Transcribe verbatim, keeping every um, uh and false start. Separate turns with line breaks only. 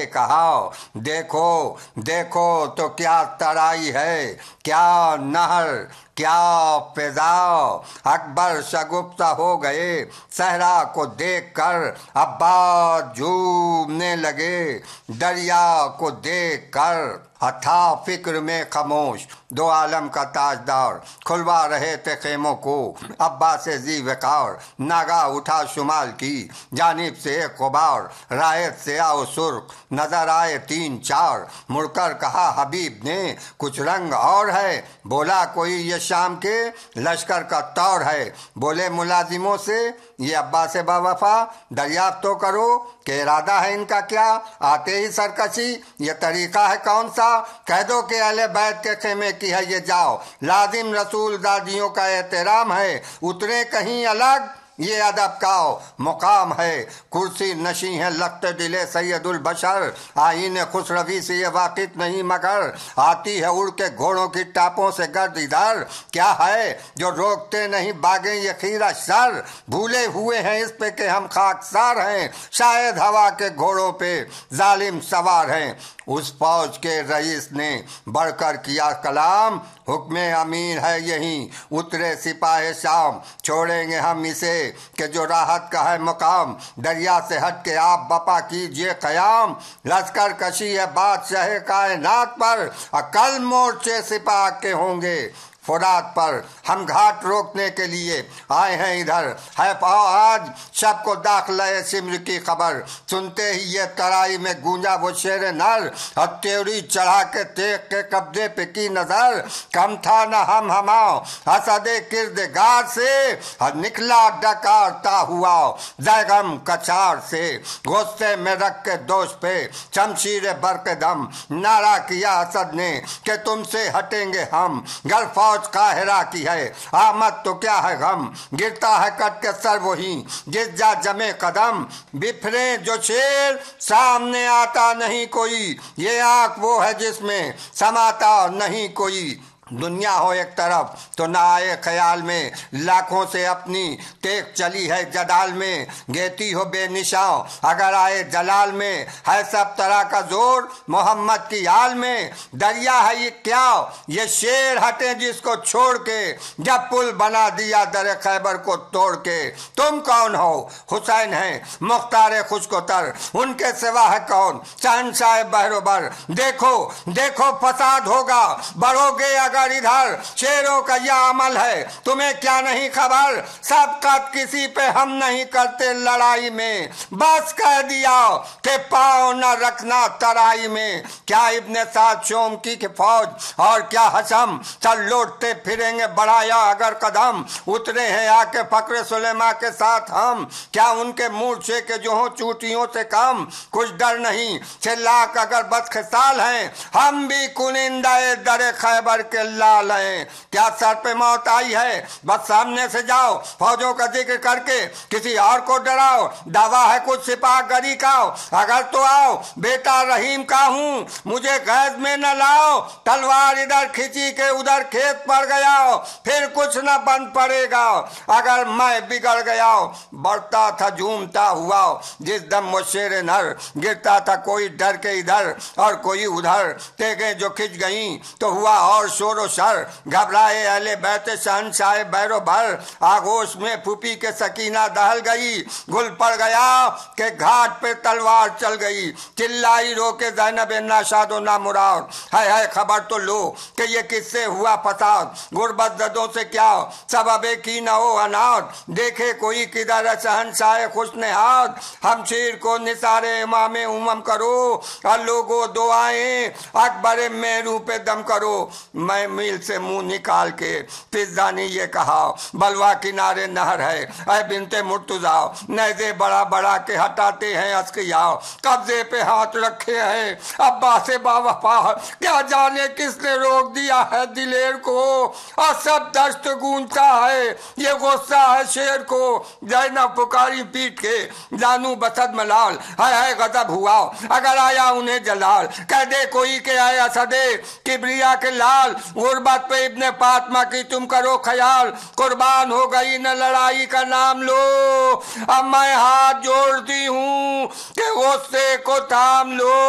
کہا دیکھو دیکھو تو کیا ترائی ہے، کیا نہر کیا فضا۔ اکبر شگفتہ ہو گئے صحرا کو دیکھ کر، عباس جھومنے لگے دریا کو دیکھ کر۔ تھا فکر میں خاموش دو عالم کا تاجدار، کھلوا رہے تھے خیموں کو عباس ذی وقار۔ ناگاہ اٹھا شمال کی جانب سے ایک غبار، رایت سیاہ و سرخ نظر آئے تین چار۔ مڑ کر کہا حبیب نے کچھ رنگ اور ہے، بولا کوئی یہ شام کے لشکر کا طور ہے۔ بولے ملازموں سے یہ عباس با وفا دریافت تو کرو کہ ارادہ ہے ان کا کیا، آتے ہی سرکشی یہ طریقہ ہے کون سا۔ کہہ دو کہ اہل بیت کے خیمے کی ہے یہ جاؤ، لازم رسول زادیوں کا احترام ہے، اترے کہیں الگ یہ ادب کا مقام ہے۔ کرسی نشیں ہے لخت دل سید البشر، آئین خسروی سے یہ واقف نہیں مگر، آتی ہے اڑ کے گھوڑوں کی ٹاپوں سے گرد ادھر۔ کیا ہے جو روکتے نہیں باغیں یہ خیرہ شر، بھولے ہوئے ہیں اس پہ کہ ہم خاکسار ہیں، شاید ہوا کے گھوڑوں پہ ظالم سوار ہیں۔ اس فوج کے رئیس نے بڑھ کر کیا کلام، حکم امیر ہے یہیں اترے سپاہ شام، چھوڑیں گے ہم اسے کہ جو راحت کا ہے مقام، دریا سے ہٹ کے آپ بپا کیجئے قیام۔ لشکر کشی ہے بادشاہ کائنات پر، کل مورچے سپاہ کے ہوں گے فرات پر۔ ہم گھاٹ روکنے کے لیے آئے ہیں ادھر، ہے آج شب کو داخلہ سمر کی خبر۔ سنتے ہی یہ ترائی میں گونجا وہ شیر نر، ہتھیلی چڑھا کے تیغ کے قبضے پہ کی نظر۔ کم تھا نہ ہم ہما حسد کردگار سے، نکلا ڈکارتا ہوا زیغم کچار سے۔ غصے میں رکھ کے دوش پہ شمشیر برق دم، نعرہ کیا حسد نے کہ تم سے ہٹیں گے ہم، گر فوج قاہرہ کی ہے آمد تو کیا ہے غم۔ گرتا ہے کٹ کے سر وہی جس جا جمے قدم، بفرے جو شیر سامنے آتا نہیں کوئی، یہ آنکھ وہ ہے جس میں سماتا نہیں کوئی۔ دنیا ہو ایک طرف تو نہ آئے خیال میں، لاکھوں سے اپنی تیغ چلی ہے جدال میں، گیتی ہو بے نشاں اگر آئے جلال میں، ہے سب طرح کا زور محمد کی آل میں۔ دریا ہے یہ کیا یہ شیر ہٹے جس کو چھوڑ کے، جب پل بنا دیا در خیبر کو توڑ کے۔ تم کون ہو؟ حسین ہیں مختار خشکوتر، ان کے سوا ہے کون شہنشاہ بحر و بر۔ دیکھو دیکھو فساد ہوگا بڑھو گے اگر ادھر، شیروں کا یہ عمل ہے تمہیں کیا نہیں خبر، سبقت کسی پہ ہم نہیں کرتے لڑائی میں، بس کہہ دیا کہ پاؤں نہ رکھنا ترائی میں۔ کیا ابن سعد شوم کی فوج اور کیا حشم، چل لوٹتے پھریں گے بڑھایا اگر قدم، اترے ہیں آ کے فخر سلیما کے ساتھ ہم، کیا ان کے مورچے کے جو ہوں چوٹیوں سے کم، کچھ ڈر نہیں چھ لاکھ اگر بدخصال ہیں، ہم بھی کنندہ در خیبر کے لال ہیں۔ کیا سر پہ موت آئی ہے بس سامنے سے جاؤ، فوجوں کا ذکر کر کے کسی اور کو ڈراؤ، دعویٰ ہے کچھ سپاہ گری کا، اگر تو آؤ بیٹا رحیم کا ہوں، مجھے غیظ میں نہ لاؤ، تلوار ادھر کھینچی کے ادھر کھیت پڑ گیا، پھر کچھ نہ بن پڑے گا اگر میں بگڑ گیا۔ بڑھتا تھا جھومتا ہوا جس دم وہ شیر نر، گرتا تھا کوئی ڈر کے ادھر اور کوئی ادھر، تیغیں جو کھچ گئیں تو ہوا اور شور و شر، گھبرائے اہل بیت شہنشاہ بحر و بر، آغوش میں پھوپھی کے سکینہ دہل گئی، گل پڑ گیا کہ گھاٹ پہ تلوار چل گئی، چلائی رو کے زینب ناشاد و نامراد، ہے ہے خبر تو لو کہ یہ کس سے ہوا فساد، غربت زدوں سے کیا سبب کی نہ ہو اناد، دیکھے کوئی کدھر ہے شہنشاہ خوش نہاد، ہمشیر کو نثار امام امم کرو، اور لوگو دعائیں اکبر مہرو پہ دم کرو۔ میں میل سے منہ نکال کے فضا نے یہ کہا، بلوا کنارے نہر ہے اے بنت مرتضیٰ، نیزے بڑا بڑا کے ہٹاتے ہیں اسقیا، قبضے پہ ہاتھ رکھے ہیں عباس با وفا، کیا جانے کس نے روک دیا ہے دلیر کو، اور سب دشت گونجتا ہے یہ غصہ ہے شیر کو، زینب پکاری پیٹ کے جانو بسد ملال، ہے ہے غضب ہوا اگر آیا انہیں جلال، کہہ دے کوئی کہ اے اسد کبریا کے لال، غربت پہ ابن فاطمہ کی تم کرو خیال، قربان ہو گئی نہ لڑائی کا نام لو، اب میں ہاتھ جوڑتی ہوں کہ غصے کو تھام لو۔